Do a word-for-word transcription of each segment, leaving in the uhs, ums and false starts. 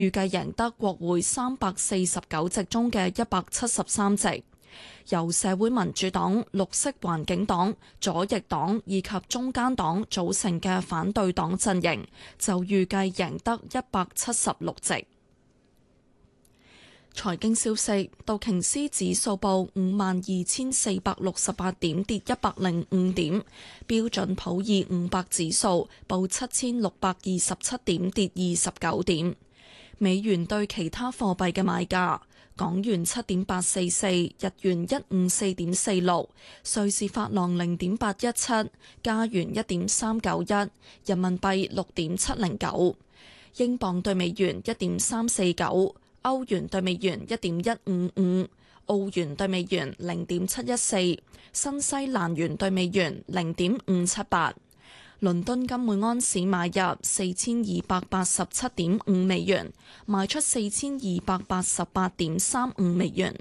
預計贏得國會三百四十九席中嘅一百七十三席。由社會民主黨、綠色環境黨、左翼黨以及中間黨組成嘅反對黨陣營就預計贏得一百七十六席。財經消息：道瓊斯指數報五萬二千四百六十八點，跌一百零五點；標準普爾五百指數報七千六百二十七點，跌二十九點。美元對其他貨幣嘅賣價：港元七點八四四，日元一五四點四六，瑞士法郎零點八一七，加元一點三九一，人民幣六點七零九，英鎊對美元一點三四九。歐元對美元一點一五五，澳元對美元零點七一四，新西蘭元對美元零點五七八。倫敦金每安士買入四千二百八十七點五美元，賣出四千二百八十八點三五美元。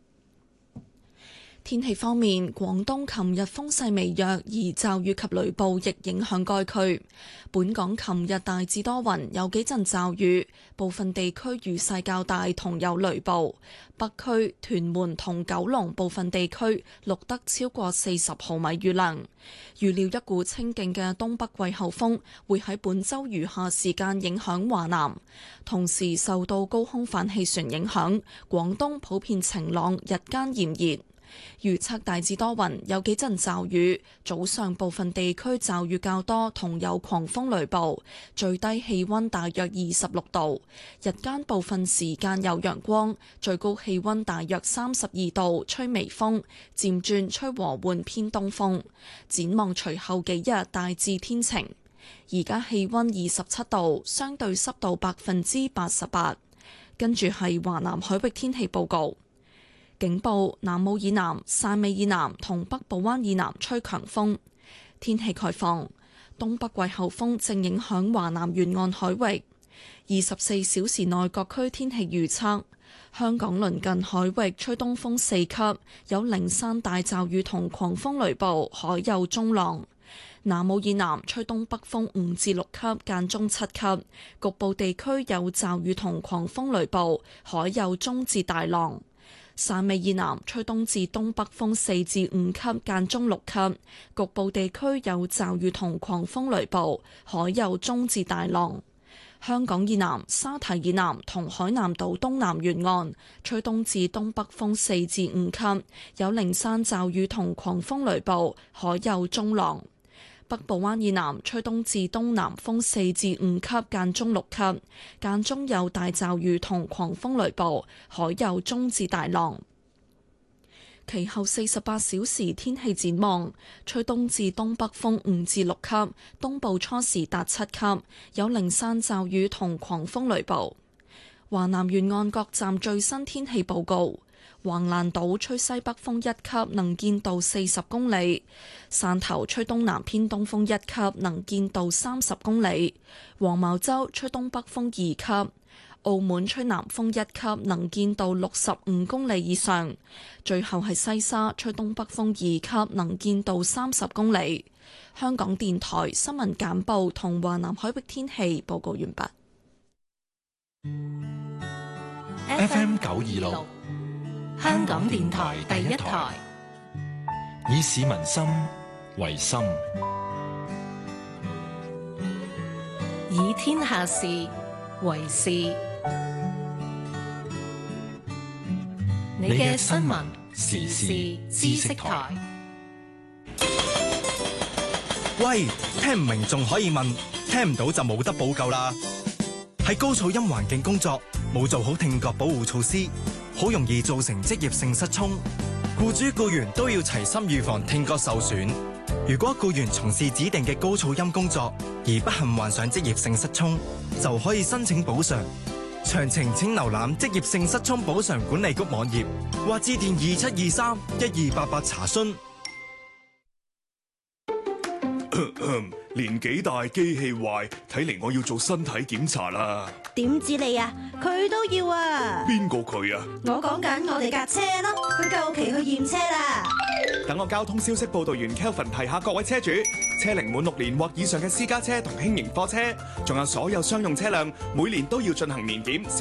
天氣方面，廣東琴日風勢微弱，而驟雨及雷暴亦影響該區。本港琴日大致多雲，有幾陣驟雨，部分地區雨勢較大，同有雷暴。北區、屯門同九龍部分地區錄得超過四十毫米雨量。預料一股清勁嘅東北季候風會喺本週餘下時間影響華南，同時受到高空反氣旋影響，廣東普遍晴朗，日間炎熱。預測大致多雲，有幾陣驟雨，早上部分地區驟雨較多，同有狂風雷暴，最低氣溫大約二十六度，日間部分時間有陽光，最高氣溫大約三十二度，吹微風，漸轉吹和緩偏東風。展望隨後幾日大致天晴。而家氣溫二十七度，相對濕度百分之八十八。跟住係華南海域天氣報告。警報：南澳以南、汕尾以南同北部灣以南吹強風。天氣概況：東北季候風正影響華南沿岸海域。二十四小時內各區天氣預測：香港鄰近海域吹東風四級，有零散大驟雨同狂風雷暴，海有中浪。南澳以南吹東北風五至六級，間中七級，局部地區有驟雨同狂風雷暴，海有中至大浪。汕尾以南吹東至東北風四至五級，間中六級，局部地區有驟雨同狂風雷暴，海有中至大浪。香港以南、沙堤以南同海南島東南沿岸吹東至東北風四至五級，有零散驟雨同狂風雷暴，海有中浪。北部灣以南吹東至東南風四至五級，間中六級，間中有大驟雨同狂風雷暴，海有中至大浪。其後四十八小時天氣展望：吹東至東北風五至六級，東部初時達七級，有零散驟雨同狂風雷暴。華南沿岸各站最新天氣報告。橫瀾島吹西北風一級，能見度四十公里；汕頭吹東南偏東風一級，能見度三十公里；黃茅洲吹東北風二級；澳門吹南風一級，能見度六十五公里以上。最後係西沙吹東北風二級，能見度三十公里。香港電台新聞簡報同華南海域天氣報告完畢。 F M 九二六。香港電台第一台，以市民心為心， 以天下事為事。你嘅新聞時事知識台。 喂，聽唔明仲可以問，聽唔到就冇得補救啦。喺高噪音環境工作，冇做好聽覺保護措施，好容易造成職業性失聰。僱主僱員都要齊心預防聽覺受損。如果僱員從事指定嘅高噪音工作而不幸患上職業性失聰，就可以申請補償。詳情請瀏覽職業性失聰補償管理局網頁或致電二七二三一二八八查詢。 年紀大機器壞，睇嚟我要做身體檢查啦。 點知你啊？ 佢都要啊！ 邊個佢啊？ 我講緊我哋架車咯，佢夠期去驗車啦。 等我交通消息報道員 Kelvin 提下各位車主，車齡滿六年或以上嘅私家車同輕型貨車，仲有所有商用車輛，每年都要進行年檢。